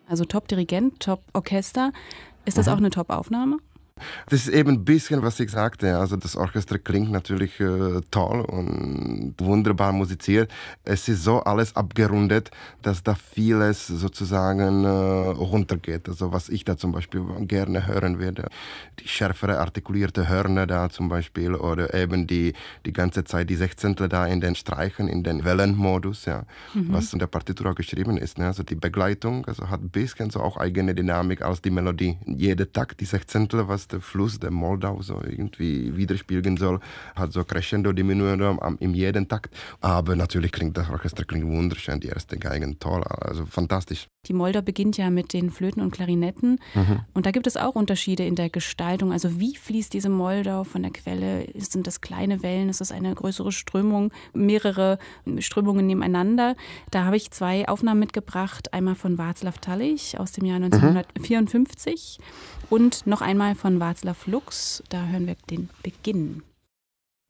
Also Top-Dirigent, Top-Orchester. Ist das auch eine Top-Aufnahme? Das ist eben ein bisschen, was ich sagte. Also das Orchester klingt natürlich toll und wunderbar musiziert. Es ist so alles abgerundet, dass da vieles sozusagen runtergeht. Also was ich da zum Beispiel gerne hören würde. Die schärfere artikulierte Hörner da zum Beispiel oder eben die ganze Zeit die Sechzehntel da in den Streichen, in den Wellenmodus, ja, was in der Partitur auch geschrieben ist. Ne? Also die Begleitung also hat ein bisschen so auch eigene Dynamik als die Melodie. Jeder Takt, die Sechzehntel, was der Fluss der Moldau so irgendwie widerspiegeln soll, hat so Crescendo, Diminuendo in jedem Takt. Aber natürlich klingt das Orchester wunderschön, die erste Geigen toll, also fantastisch. Die Moldau beginnt ja mit den Flöten und Klarinetten und da gibt es auch Unterschiede in der Gestaltung. Also wie fließt diese Moldau von der Quelle? Sind das kleine Wellen? Ist das eine größere Strömung? Mehrere Strömungen nebeneinander? Da habe ich 2 Aufnahmen mitgebracht. Einmal von Václav Tallich aus dem Jahr 1954 und noch einmal von Václav Lux. Da hören wir den Beginn.